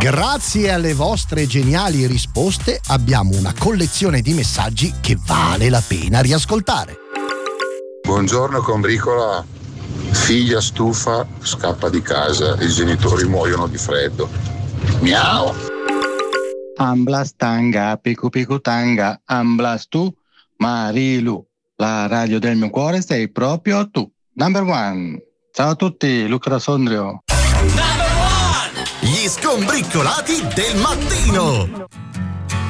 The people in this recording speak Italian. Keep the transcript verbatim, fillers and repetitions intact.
Grazie alle vostre geniali risposte abbiamo una collezione di messaggi che vale la pena riascoltare. Buongiorno combricola, figlia stufa scappa di casa, i genitori muoiono di freddo. Miau. Amblas tanga, picu picu tanga, amblas tu, Marilu, la radio del mio cuore sei proprio tu. Number one. Ciao a tutti, Luca da Sondrio. Number one! Gli skombriccolati del mattino.